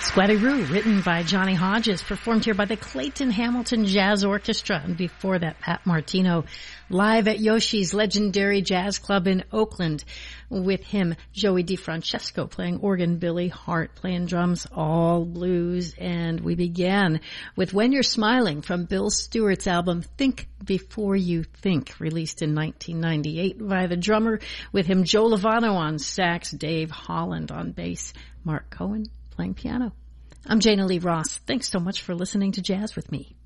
Squatty-Roo, written by Johnny Hodges, performed here by the Clayton Hamilton Jazz Orchestra. And before that, Pat Martino, live at Yoshi's legendary jazz club in Oakland. With him, Joey DeFrancesco playing organ, Billy Hart playing drums, all blues. And we began with When You're Smiling from Bill Stewart's album Think Before You Think, released in 1998 by the drummer. With him, Joe Lovano on sax, Dave Holland on bass, Mark Cohen playing piano. I'm Jana Lee Ross. Thanks so much for listening to Jazz with Me.